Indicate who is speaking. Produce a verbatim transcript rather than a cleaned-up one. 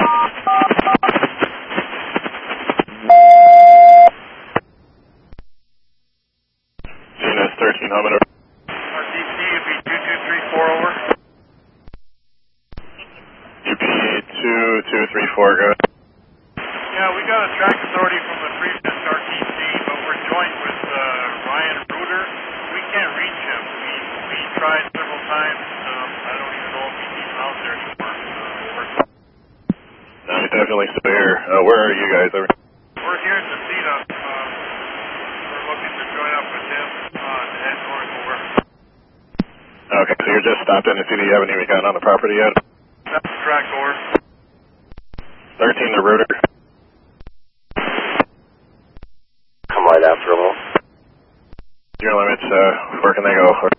Speaker 1: Genus thirteen, how about
Speaker 2: R T C, U P two two three four over.
Speaker 1: U P two two three four, go ahead.
Speaker 2: Yeah, we got a track authority from the previous R T C, but we're joined with uh, Ryan Reuter. We can't reach him. We, we tried several times. Um, I don't even know if he's even out there anymore. Uh,
Speaker 1: No, he's definitely still here. Uh, where are you guys? Over?
Speaker 2: we're here at the CETA. Uh, we're looking to join up with him uh, to head north over.
Speaker 1: Okay, so you're just stopped in to see if you haven't even gotten on the property yet?
Speaker 2: That's the track over.
Speaker 1: thirteen to Reuter.
Speaker 3: Come right after a little.
Speaker 1: Your limits, uh, where can they go?